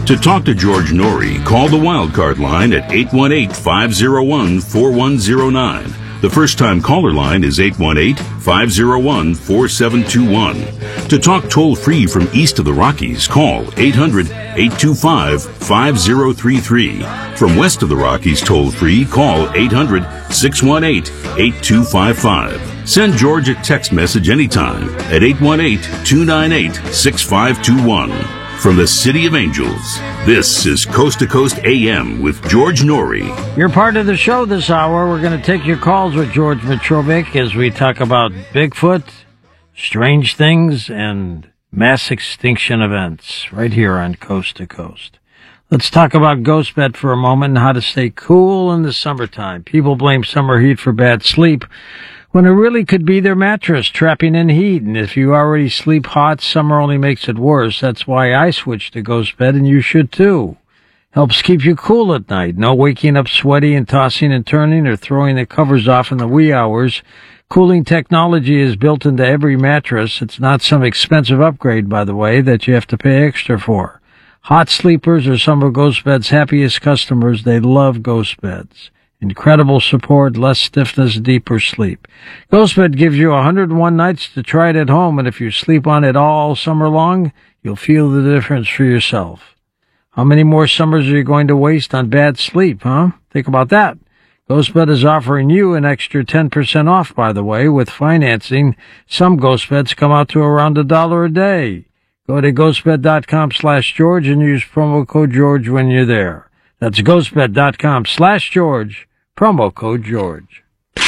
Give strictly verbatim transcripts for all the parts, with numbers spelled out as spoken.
To talk to George Norrie, call the Wildcard line at eight one eight, five oh one, four one oh nine. The first-time caller line is eight one eight, five oh one, four seven two one. To talk toll-free from east of the Rockies, call eight hundred, eight two five, five oh three three. From west of the Rockies toll-free, call eight hundred, six one eight, eight two five five. Send George a text message anytime at eight one eight, two nine eight, six five two one. From the City of Angels, this is Coast to Coast A M with George Norrie. You're part of the show this hour. We're going to take your calls with George Mitrovic as we talk about Bigfoot, strange things, and mass extinction events right here on Coast to Coast. Let's talk about GhostBed for a moment and how to stay cool in the summertime. People blame summer heat for bad sleep, when it really could be their mattress trapping in heat. And if you already sleep hot, summer only makes it worse. That's why I switched to GhostBed, and you should too. Helps keep you cool at night. No waking up sweaty and tossing and turning or throwing the covers off in the wee hours. Cooling technology is built into every mattress. It's not some expensive upgrade, by the way, that you have to pay extra for. Hot sleepers are some of GhostBed's happiest customers. They love GhostBeds. Incredible support, less stiffness, deeper sleep. GhostBed gives you one hundred one nights to try it at home, and if you sleep on it all summer long, you'll feel the difference for yourself. How many more summers are you going to waste on bad sleep, huh? Think about that. GhostBed is offering you an extra ten percent off, by the way, with financing. Some GhostBeds come out to around a dollar a day. Go to ghostbed.com slash George and use promo code George when you're there. That's ghostbed.com slash George. Promo code George.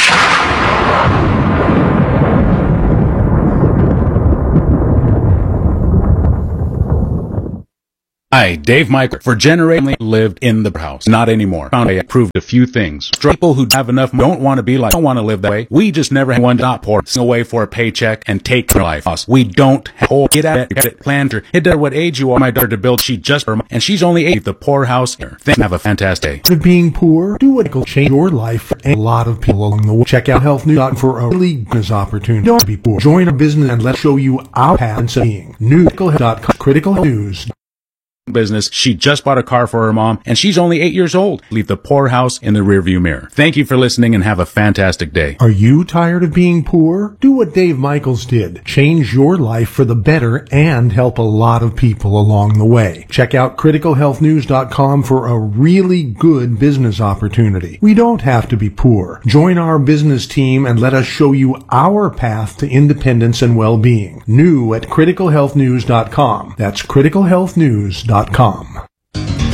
Hi, Dave Michael. For generations lived in the house. Not anymore. Found I proved a few things. People who have enough don't want to be like, don't want to live that way. We just never had one dot pour away for a paycheck and take their life. We don't have to get at it, get it planned her. It does what age you are. My daughter to build. She just, and she's only eight. The poorhouse here. Thank you. Have a fantastic day. Of being poor, do what will change your life. And a lot of people along the way. Check out health news dot com for a really business opportunity. Don't be poor. Join our business and let's show you our path in being. new critical health dot com. Critical News. Business. She just bought a car for her mom, and she's only eight years old. Leave the poorhouse in the rearview mirror. Thank you for listening, and have a fantastic day. Are you tired of being poor? Do what Dave Michaels did. Change your life for the better and help a lot of people along the way. Check out critical health news dot com for a really good business opportunity. We don't have to be poor. Join our business team and let us show you our path to independence and well-being. New at critical health news dot com. That's critical health news dot com.